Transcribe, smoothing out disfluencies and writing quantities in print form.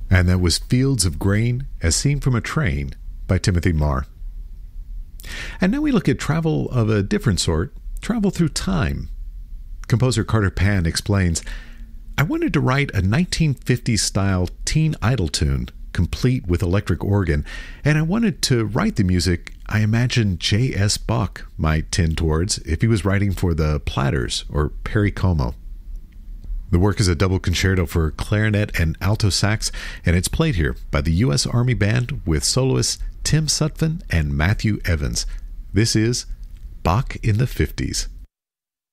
And that was Fields of Grain as Seen from a Train by Timothy Marr. And now we look at travel of a different sort, travel through time. Composer Carter Pan explains, I wanted to write a 1950s-style teen idol tune, complete with electric organ, and I wanted to write the music I imagined J.S. Bach might tend towards if he was writing for the Platters or Perry Como. The work is a double concerto for clarinet and alto sax, and it's played here by the U.S. Army Band with soloists Tim Sutphin and Matthew Evans. This is Bach in the 50s.